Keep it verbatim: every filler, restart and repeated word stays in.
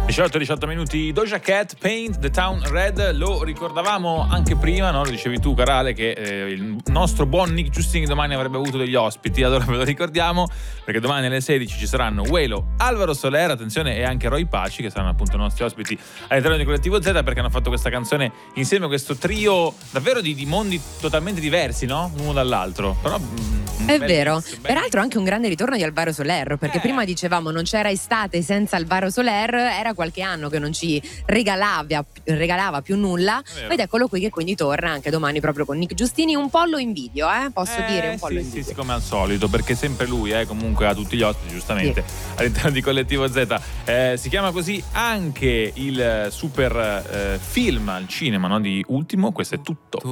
diciotto diciotto minuti, Doja Cat, Paint the Town Red. Lo ricordavamo anche prima, no? Lo dicevi tu, Carale, che eh, il nostro buon Nick Giustini domani avrebbe avuto degli ospiti. Allora ve lo ricordiamo, perché domani alle sedici ci saranno Welo, Alvaro Soler, attenzione, e anche Roy Paci, che saranno appunto i nostri ospiti all'interno di Collettivo Z, perché hanno fatto questa canzone insieme, questo trio davvero di, di mondi totalmente diversi, no? Uno dall'altro. Però mm, è vero. Peraltro anche un grande ritorno di Alvaro Soler, perché Eh. prima dicevamo non c'era estate senza Alvaro Soler, era qualche anno che non ci regalava, regalava più nulla, ed eccolo qui che quindi torna anche domani proprio con Nick Giustini. Un po' lo invidio, eh? posso Eh, dire, un po' sì, lo sì, invidio. sì, come al solito, perché sempre lui eh, comunque ha tutti gli ospiti, giustamente, all'interno di Collettivo Z. Eh, si chiama così anche il super eh, film al cinema, no, di Ultimo. Questo è tutto.